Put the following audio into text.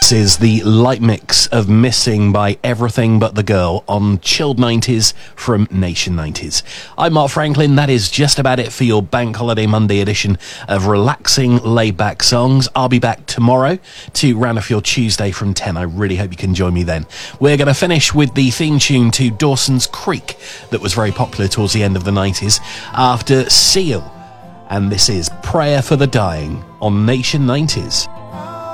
This is the light mix of Missing by Everything But the Girl on Chilled 90s from Nation 90s. I'm Mark Franklin. That is just about it for your Bank Holiday Monday edition of relaxing, laid-back songs. I'll be back tomorrow to round off your Tuesday from 10. I really hope you can join me then. We're going to finish with the theme tune to Dawson's Creek that was very popular towards the end of the 90s after Seal. And this is Prayer for the Dying on Nation 90s.